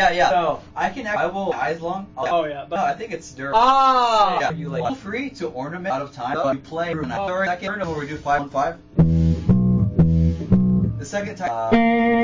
yeah. So I will eyes long. Yeah. But no, I think it's durable. Yeah, you feel free to ornament out of time. So you play second turn where we do 5 on 5. The second time.